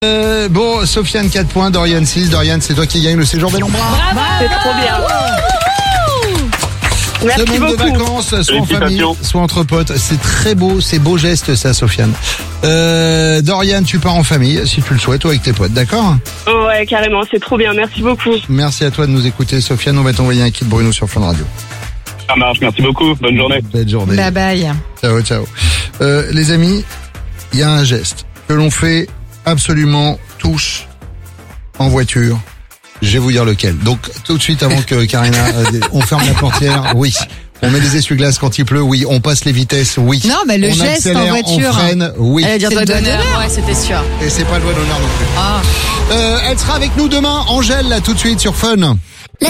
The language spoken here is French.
Bon, Sofiane 4 points, Dorian 6. Dorian, c'est toi qui gagne le séjour Bellombra. C'est trop bien. Merci Semaine beaucoup. de vacances, soit en famille, Félicitations. soit entre potes. C'est très beau, c'est beau geste ça, Sofiane. Dorian, tu pars en famille, si tu le souhaites, ou avec tes potes, d'accord? Ouais, carrément, c'est trop bien. Merci beaucoup. Merci à toi de nous écouter, Sofiane. On va t'envoyer un kit Bruno sur Fun Radio. Ça marche, merci beaucoup. Bonne journée. Belle journée. Bye bye. Ciao, ciao. Les amis, il y a un geste que l'on fait absolument tous en voiture. Je vais vous dire lequel. Donc, tout de suite, avant que Karina, on ferme la portière, oui. On met les essuie-glaces quand il pleut, oui. On passe les vitesses, oui. Non, mais le on geste en accélère, voiture. on freine, oui. Elle va dire C'est le doigt d'honneur, d'honneur. ouais, c'était sûr. Et c'est pas le doigt d'honneur non plus. Ah. Elle sera avec nous demain, Angèle, là, tout de suite, sur Fun.